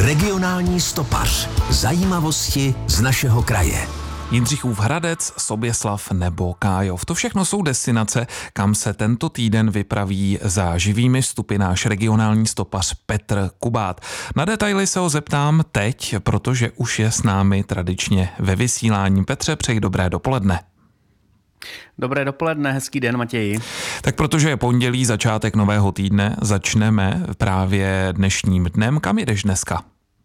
Regionální stopař. Zajímavosti z našeho kraje. Jindřichův Hradec, Soběslav nebo Kájov. To všechno jsou destinace, kam se tento týden vypraví za živými vstupy náš regionální stopař Petr Kubát. Na detaily se ho zeptám teď, protože už je s námi tradičně ve vysílání. Petře, přeji dobré dopoledne. Dobré dopoledne, hezký den, Matěji. Tak protože je pondělí, začátek nového týdne, začneme právě dnešním dnem. Kam jdeš dneska?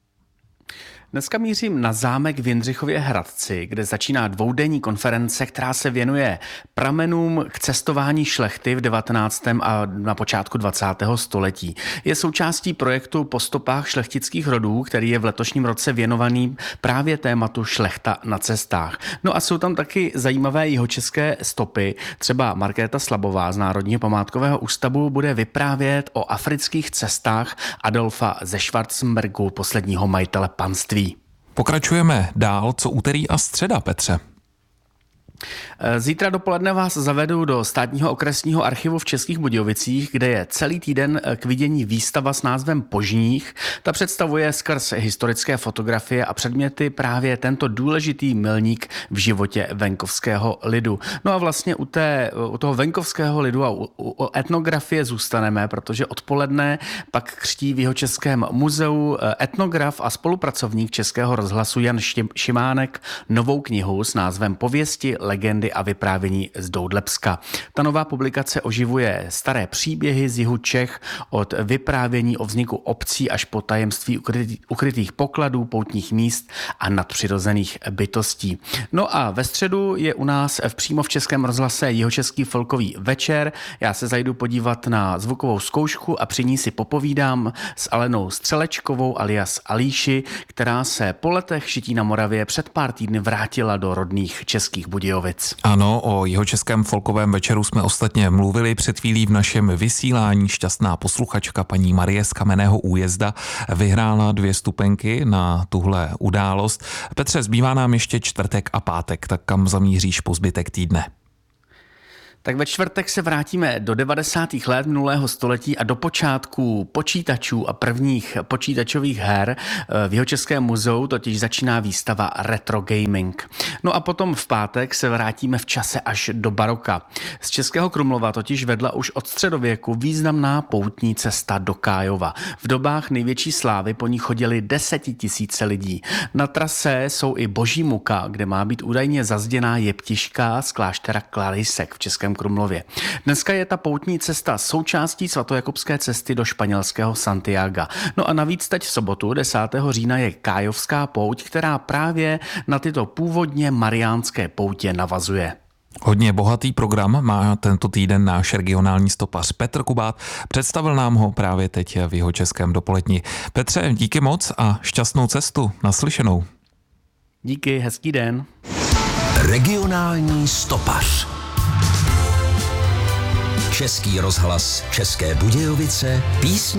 Dneska mířím na zámek v Jindřichově Hradci, kde začíná dvoudenní konference, která se věnuje pramenům k cestování šlechty v 19. a na počátku 20. století. Je součástí projektu Po stopách šlechtických rodů, který je v letošním roce věnovaný právě tématu šlechta na cestách. No a jsou tam taky zajímavé jihočeské stopy. Třeba Markéta Slabová z Národního památkového ústavu bude vyprávět o afrických cestách Adolfa ze Schwarzenbergu, posledního majitele panství. Pokračujeme dál, co úterý a středa, Petře. Zítra dopoledne vás zavedu do Státního okresního archivu v Českých Budějovicích, kde je celý týden k vidění výstava s názvem Požních. Ta představuje skrz historické fotografie a předměty právě tento důležitý milník v životě venkovského lidu. No a vlastně u toho venkovského lidu a u etnografie zůstaneme, protože odpoledne pak křtí v Jihočeském muzeu etnograf a spolupracovník Českého rozhlasu Jan Šimánek novou knihu s názvem Pověsti, legendy a vyprávění z Doudlebska. Ta nová publikace oživuje staré příběhy z jihu Čech, od vyprávění o vzniku obcí až po tajemství ukrytých pokladů, poutních míst a nadpřirozených bytostí. No a ve středu je u nás přímo v Českém rozhlase Jihočeský folkový večer. Já se zajdu podívat na zvukovou zkoušku a při ní si popovídám s Alenou Střelečkovou alias Alíši, která se po letech šití na Moravě před pár týdny vrátila do rodných Českých Budějovic. Ano, o Jihočeském folkovém večeru jsme ostatně mluvili před chvílí v našem vysílání. Šťastná posluchačka paní Marie z Kamenného Újezda vyhrála 2 stupenky na tuhle událost. Petře, zbývá nám ještě čtvrtek a pátek, tak kam zamíříš po zbytek týdne? Tak ve čtvrtek se vrátíme do 90. let minulého století a do počátku počítačů a prvních počítačových her. V Jihočeském muzeu totiž začíná výstava Retro Gaming. No a potom v pátek se vrátíme v čase až do baroka. Z Českého Krumlova totiž vedla už od středověku významná poutní cesta do Kájova. V dobách největší slávy po ní chodili 10 000 lidí. Na trase jsou i Boží muka, kde má být údajně zazděná jeptiška z kláštera Klarisek v Českém Krumlově. Dneska je ta poutní cesta součástí svatojakubské cesty do španělského Santiaga. No a navíc teď v sobotu 10. října je Kájovská pouť, která právě na tyto původně mariánské poutě navazuje. Hodně bohatý program má tento týden náš regionální stopař Petr Kubát. Představil nám ho právě teď v Jihočeském dopoledni. Petře, díky moc a šťastnou cestu. Naslyšenou. Díky, hezký den. Regionální stopař. Český rozhlas České Budějovice, písně